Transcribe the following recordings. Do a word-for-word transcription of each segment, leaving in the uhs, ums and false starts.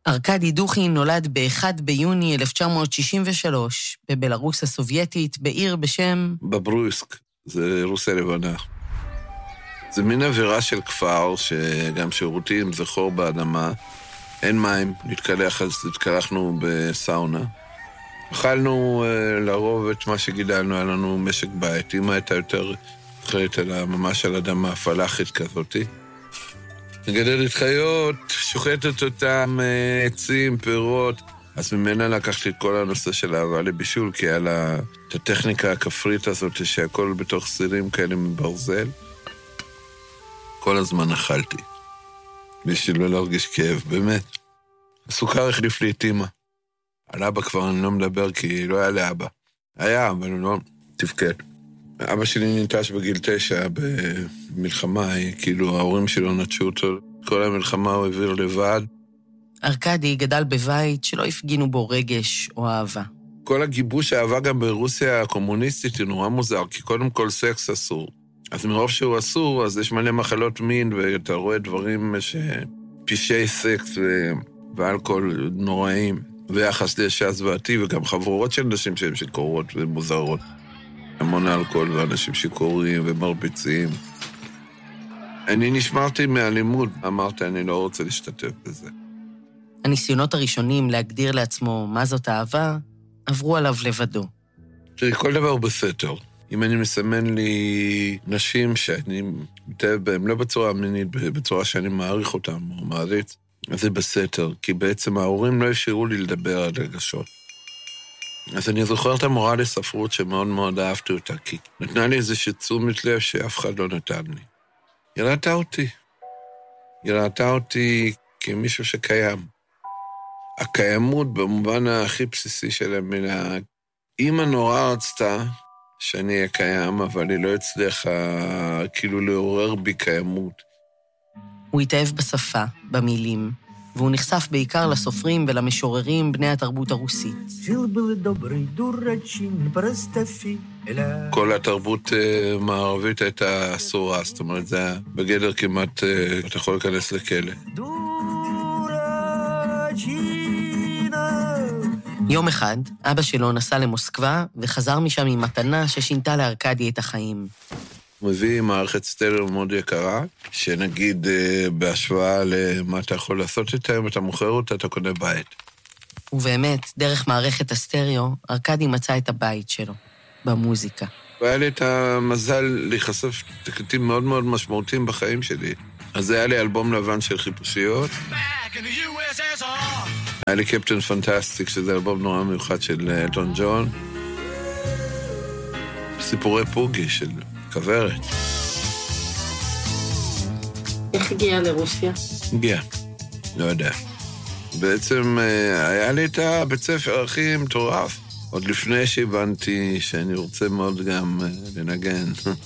ארקדי דוכין נולד ב-אחד ביוני אלף תשע מאות שישים ושלוש בבלרוס הסובייטית, בעיר בשם בברויסק, זה רוסיה לבנה. זה מין אווירה של כפר, שגם שירותים, זה חור באדמה, אין מים, נתקלח, אז התקלחנו בסאונה. אכלנו לרוב את מה שגידלנו, היה לנו משק בית, אמא הייתה יותר אחרת על ממש על אדמה פלאחית כזאת. מגדלת חיות, שוחטת אותם, עצים, פירות, אז ממנה לקחתי את כל הנושא של אהבה לבישול, כי היה לה את הטכניקה הכפרית הזאת, שהכל בתוך סירים כאלה מברזל. כל הזמן אכלתי, בשביל לא להרגיש כאב, באמת. הסוכר החליף לי את אמא. על אבא כבר אני לא מדבר, כי לא היה לאבא. היה, אבל הוא לא תפקד. אבא שלי ננטש בגיל תשע במלחמה, כאילו ההורים שלו נטשו אותו. כל המלחמה הוא העביר לבד. ארקדי גדל בבית שלא הפגינו בו רגש או אהבה. כל הגיבוש האהבה גם ברוסיה הקומוניסטית היא נורא מוזר, כי קודם כל סקס אסור. אז מרוב שהוא אסור, אז יש מלא מחלות מין, ואתה רואה דברים שפשעי סקס ו... ואלכוהול נוראים, ויחס לאישה זוועתי, וגם חבורות של נשים שהן שיכורות ומוזרות. המון אלכוהול ואנשים שיכורים ומרביצים. אני נשמרתי מהלימוד, אמרתי, אני לא רוצה להשתתף בזה. הניסיונות הראשונים להגדיר לעצמו מה זאת אהבה, עברו עליו לבדו. תראי, כל דבר הוא בסתר. אם אני מסמן לי נשים שאני מתאהב בהם, לא בצורה מינית, בצורה שאני מעריך אותם או מעריץ, אז זה בסתר, כי בעצם ההורים לא אפשרו לי לדבר על רגשות. אז אני זוכר את המורה לספרות שמאוד מאוד אהבתי אותה, כי נתנה לי איזושהי תשומת לב שאף אחד לא נתן לי. היא ראתה אותי. היא ראתה אותי כמישהו שקיים. הקיימות במובן הכי בסיסי של המילה, אמא נורא רצתה שאני אהיה קיים, אבל היא לא הצליחה כאילו לעורר בי קיימות. הוא התאהב בשפה, במילים, והוא נחשף בעיקר לסופרים ולמשוררים בני התרבות הרוסית. כל התרבות מערבית הייתה אסורה, זאת אומרת, זה היה בגדר כמעט, אתה יכול להיכנס לכלא. יום אחד, אבא שלו נסע למוסקבה וחזר משם עם מתנה ששינתה לארקדי את החיים. הוא מביא מערכת סטריאו מאוד יקרה, שנגיד בהשוואה למה אתה יכול לעשות איתה, אם אתה מוכר אותה, אתה קונה בית. ובאמת, דרך מערכת הסטריאו, ארקדי מצא את הבית שלו, במוזיקה. והיה לי את המזל להיחשף תקליטים מאוד מאוד משמעותיים בחיים שלי. אז זה היה לי אלבום לבן של חיפושיות. היה לי קפטן פנטסטיק, שזה אלבום נורא מיוחד של אלטון ג'ון. סיפורי פוגי של כברת. איך הגיעה לרוסיה? הגיעה, לא יודע. בעצם היה לי את הבית ספר הכי מטורף. עוד לפני שהבנתי שאני רוצה מאוד גם לנגן.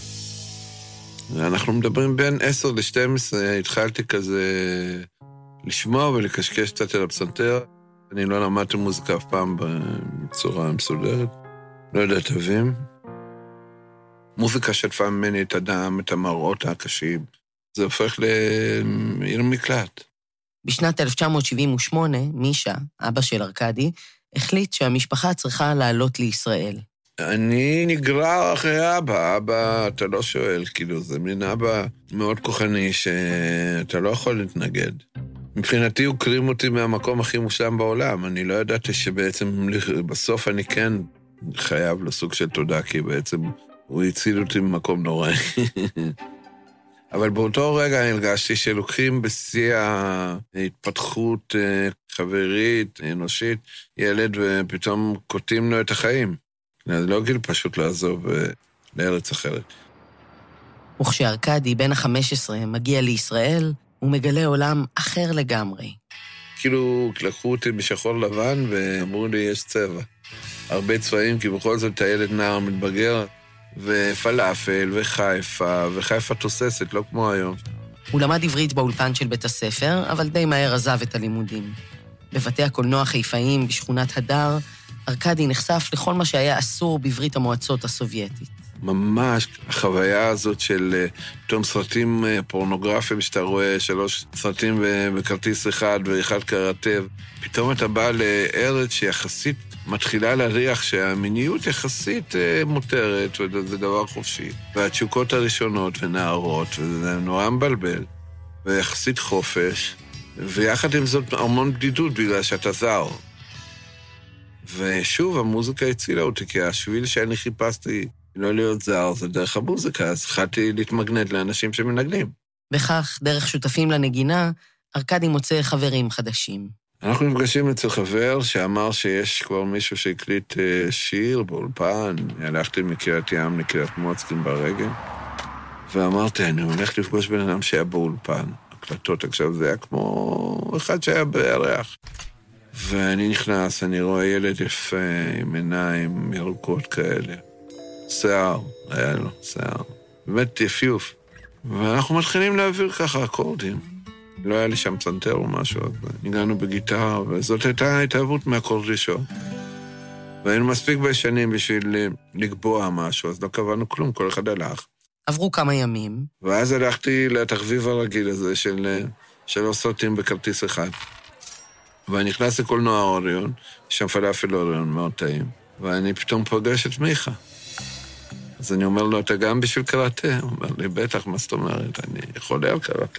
אנחנו מדברים בין עשר לשתים עשרה, התחלתי כזה לשמוע ולקשקש קצת על הפסנתר. אני לא למדתי מוזיקה אף פעם בצורה מסודרת. לא יודע, תווים. מוזיקה שטפה ממני את הדם, את המראות הקשים. זה הופך לעיר מקלט. בשנת אלף תשע מאות שבעים ושמונה, מישה, אבא של ארקדי, החליט שהמשפחה צריכה לעלות לישראל. אני נגרר אחרי אבא, אבא, אתה לא שואל, כאילו, זה מין אבא מאוד כוחני שאתה לא יכול להתנגד. מבחינתי הוא קרים אותי מהמקום הכי מושלם בעולם, אני לא ידעתי שבעצם בסוף אני כן חייב לסוג של תודה, כי בעצם הוא הציל אותי ממקום נוראי. אבל באותו רגע הרגשתי שלוקחים בשיא ההתפתחות חברית, אנושית, ילד ופתאום קוטעים לו את החיים. זה לא גיל פשוט לעזוב לארץ אחרת. וכשארקדי בן ה-חמש עשרה מגיע לישראל, הוא מגלה עולם אחר לגמרי. כאילו לקחו אותי בשחור לבן ואמרו לי יש צבע. הרבה צבעים, כי בכל זאת הילד נער מתבגר, ופלאפל וחיפה, וחיפה תוססת, לא כמו היום. הוא למד עברית באולפן של בית הספר, אבל די מהר עזב את הלימודים. בבתי הקולנוע חיפאיים בשכונת הדר, ארקדי נחשף לכל מה שהיה אסור בברית המועצות הסובייטית. ממש החוויה הזאת של פתאום סרטים פורנוגרפיים, שאתה רואה שלוש סרטים בכרטיס אחד ואחד קרטב, פתאום אתה בא לארץ שיחסית מתחילה להריח שהמיניות יחסית מותרת, וזה דבר חופשי. והתשוקות הראשונות ונערות, וזה נורא מבלבל, ויחסית חופש, ויחד עם זאת המון בדידות בגלל שאתה זר. ושוב, המוזיקה הצילה אותי, כי השביל שאני חיפשתי לא להיות זר, זה דרך המוזיקה, אז התחלתי להתמגנט לאנשים שמנגנים. וכך, דרך שותפים לנגינה, ארקדי מוצא חברים חדשים. אנחנו נפגשים אצל חבר שאמר שיש כבר מישהו שהקליט שיר באולפן, הלכתי מקריית ים לקריית מוצקין ברגל, ואמרתי, אני הולך לפגוש בן אדם שהיה באולפן. הקלטות עכשיו זה היה כמו אחד שהיה בירח. ואני נכנס, אני רואה ילד יפה עם עיניים ירוקות כאלה. שיער, היה לו שיער. באמת יפיוף. ואנחנו מתחילים להעביר ככה אקורדים. לא היה לי שם פסנתר או משהו, אז ניגענו בגיטרה, וזאת הייתה התאהבות מהאקורד ראשון. והיינו מספיק בשנים בשביל לקבוע משהו, אז לא קבענו כלום, כל אחד הלך. עברו כמה ימים. ואז הלכתי לתחביב הרגיל הזה של שלוש סרטים בכרטיס אחד. ואני נכנס לקולנוע אוריון, שם פלאפל אוריון מאוד טעים, ואני פתאום פוגש את מיכה. אז אני אומר לו, אתה גם בשביל קראטה? הוא אומר לי, בטח, מה זאת אומרת? אני יכול על קראטה.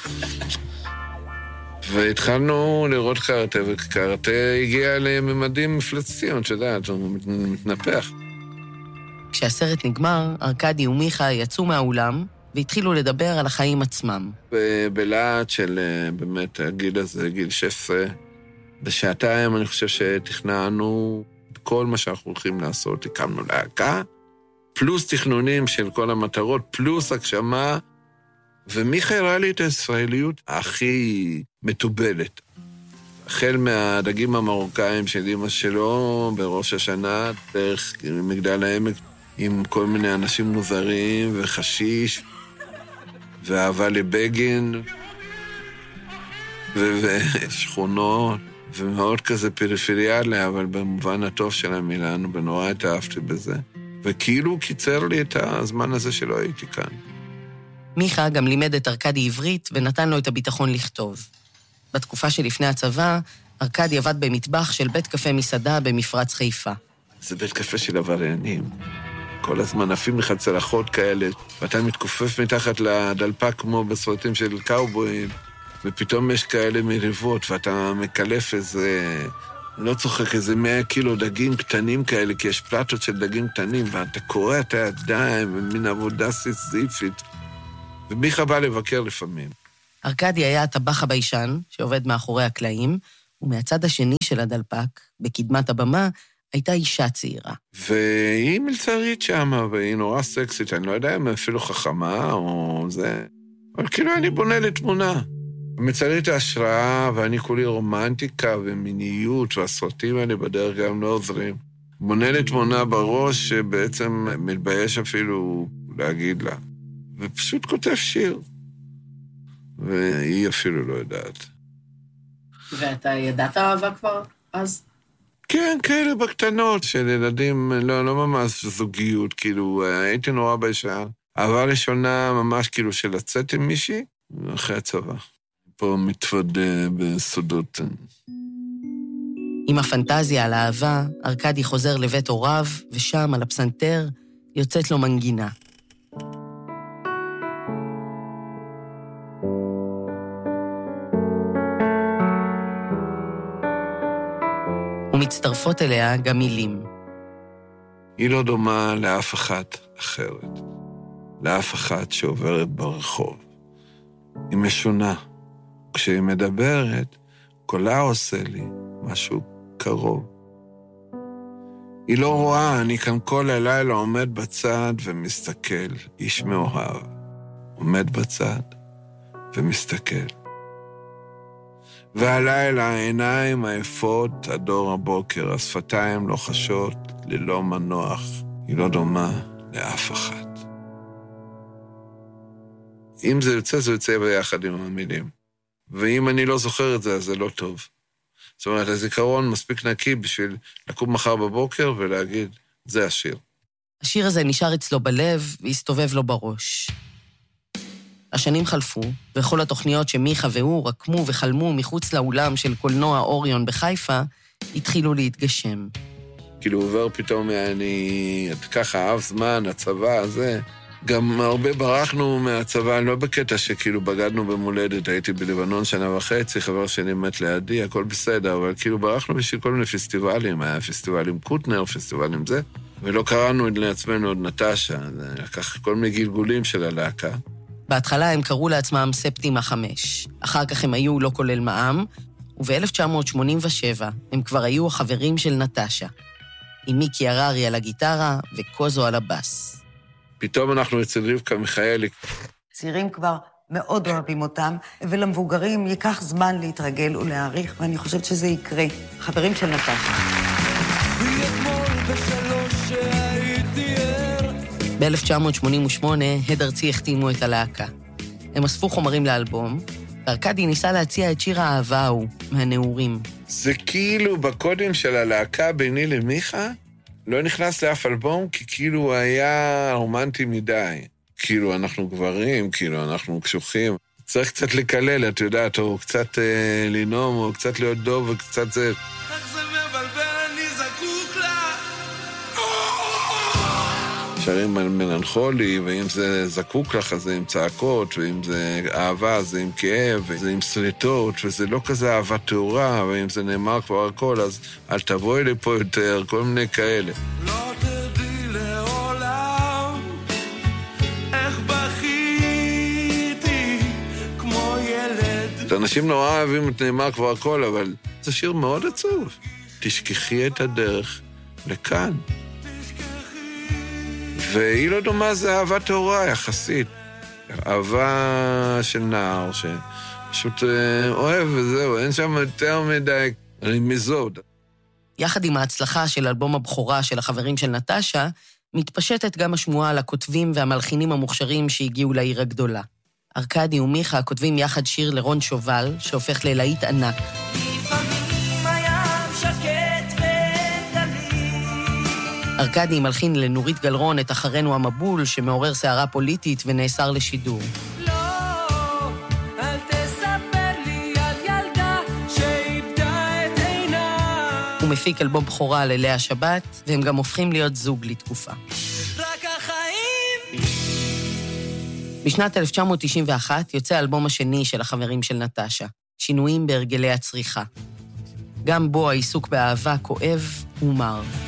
והתחלנו לראות קראטה, וקראטה הגיע לממדים מפלצתיים, שדעת, הוא מתנפח. כשהסרט נגמר, ארקדי ומיכה יצאו מהאולם, והתחילו לדבר על החיים עצמם. בלהט של באמת הגיל הזה, גיל שש עשרה, בשעתיים אני חושב שתכננו כל מה שאנחנו הולכים לעשות, הקמנו להקה, פלוס תכנונים של כל המטרות, פלוס הגשמה, ומיכה הראה לי את הישראליות הכי מטובלת. החל מהדגים המרוקאים של אמא שלו בראש השנה, דרך מגדל העמק, עם כל מיני אנשים מוזרים וחשיש, ואהבה לבגין, ושכונות, ומאוד כזה פריפריאלי, אבל במובן הטוב של המילה, בנורא התאהבתי בזה. וכאילו הוא קיצר לי את הזמן הזה שלא הייתי כאן. מיכה גם לימד את ארקדי עברית ונתן לו את הביטחון לכתוב. בתקופה שלפני הצבא, ארקדי עבד במטבח של בית קפה מסעדה במפרץ חיפה. זה בית קפה של עבריינים. כל הזמן עפים לך צלחות כאלה, ואתה מתכופף מתחת לדלפק כמו בסרטים של קאובויים, ופתאום יש כאלה מריבות, ואתה מקלף איזה, לא צוחק, איזה מאה קילו דגים קטנים כאלה, כי יש פלטות של דגים קטנים, ואתה קורא את הידיים, ומין עבודה סיזיפית. ומיכה בא לבקר לפעמים. ארקדי היה הטבח הביישן, שעובד מאחורי הקלעים, ומהצד השני של הדלפק, בקדמת הבמה, הייתה אישה צעירה. והיא מלצרית שמה, והיא נורא סקסית, אני לא יודע אם אפילו חכמה או זה, אבל כאילו אני בונה לתמונה. מצלית ההשראה, ואני כולי רומנטיקה ומיניות, והסרטים האלה בדרך גם לא עוזרים. בונה לתמונה בראש שבעצם מתבייש אפילו להגיד לה. ופשוט כותב שיר. והיא אפילו לא יודעת. ואתה ידעת אהבה כבר אז? כן, כאלה בקטנות של ילדים, לא, לא ממש זוגיות, כאילו, הייתי נורא ביישן. אהבה ראשונה ממש כאילו של לצאת עם מישהי, אחרי הצבא. פה מתוודה בסודות. עם הפנטזיה על האהבה, ארקדי חוזר לבית הוריו, ושם על הפסנתר יוצאת לו מנגינה. ומצטרפות אליה גם מילים. היא לא דומה לאף אחת אחרת, לאף אחת שעוברת ברחוב. היא משונה. כשהיא מדברת, קולה עושה לי משהו קרוב. היא לא רואה, אני כאן כל הלילה עומד בצד ומסתכל, איש מאוהב. עומד בצד ומסתכל. והלילה העיניים העפות, הדור הבוקר, השפתיים לוחשות ללא מנוח. היא לא דומה לאף אחת. אם זה יוצא, זה יוצא ביחד עם המילים. ואם אני לא זוכר את זה, אז זה לא טוב. זאת אומרת, הזיכרון מספיק נקי בשביל לקום מחר בבוקר ולהגיד, זה השיר. השיר הזה נשאר אצלו בלב והסתובב לו בראש. השנים חלפו, וכל התוכניות שמיכה והוא רקמו וחלמו מחוץ לאולם של קולנוע אוריון בחיפה, התחילו להתגשם. כאילו עובר פתאום, אני ככה אהב זמן, הצבא הזה. גם הרבה ברחנו מהצבא, לא בקטע שכאילו בגדנו במולדת, הייתי בלבנון שנה וחצי, חבר שלי מת לידי, הכל בסדר, אבל כאילו ברחנו בשביל כל מיני פסטיבלים, היה פסטיבלים קוטנר, פסטיבלים זה, ולא קראנו לעצמנו עוד נטשה, זה לקח כל מיני גלגולים של הלהקה. בהתחלה הם קראו לעצמם ספטימה חמש, אחר כך הם היו לא כולל מע"מ, וב-אלף תשע מאות שמונים ושבע הם כבר היו החברים של נטשה, עם מיקי הררי על הגיטרה וקוזו על הבאס. פתאום אנחנו אצל רבקה מיכאלי. צעירים כבר מאוד אוהבים אותם, ולמבוגרים ייקח זמן להתרגל ולהעריך, ואני חושבת שזה יקרה. חברים של נטשה. ב-אלף תשע מאות שמונים ושמונה הד ארצי החתימו את הלהקה. הם אספו חומרים לאלבום, וארקדי ניסה להציע את שיר האהבה ההוא, מהנעורים. זה כאילו בקודים של הלהקה ביני למיכה, לא נכנס לאף אלבום, כי כאילו הוא היה רומנטי מדי. כאילו אנחנו גברים, כאילו אנחנו קשוחים. צריך קצת לקלל, את יודעת, או קצת אה, לנום, או קצת להיות דוב, וקצת זה... איך זה מבלבל, אני זקוק לה! שרים מלנכולי, ואם זה זקוק לך, זה עם צעקות, ואם זה אהבה, זה עם כאב, וזה עם סליטות, וזה לא כזה אהבה תאורה, ואם זה נאמר כבר הכל, אז אל תבואי לי פה יותר, כל מיני כאלה. לא תרדי לעולם, איך בכיתי, כמו ילד. אנשים נורא אוהבים את נאמר כבר הכל, אבל זה שיר מאוד עצוב. תשכחי את הדרך לכאן. והיא לא דומה, זה אהבה תאורה יחסית. אהבה של נער שפשוט אוהב וזהו, אין שם יותר מדי, אני מזוד. יחד עם ההצלחה של אלבום הבכורה של החברים של נטשה, מתפשטת גם השמועה על הכותבים והמלחינים המוכשרים שהגיעו לעיר הגדולה. ארקדי ומיכה כותבים יחד שיר לרון שובל, שהופך ללהיט ענק. ארקדי מלחין לנורית גלרון את אחרינו המבול, שמעורר סערה פוליטית ונאסר לשידור. לא, אל תספר לי על ילדה שאיבדה את עינה. הוא מפיק אלבום בכורה ללאה שבת, והם גם הופכים להיות זוג לתקופה. רק החיים! בשנת אלף תשע מאות תשעים ואחת יוצא האלבום השני של החברים של נטשה, שינויים בהרגלי הצריכה. גם בו העיסוק באהבה כואב ומר.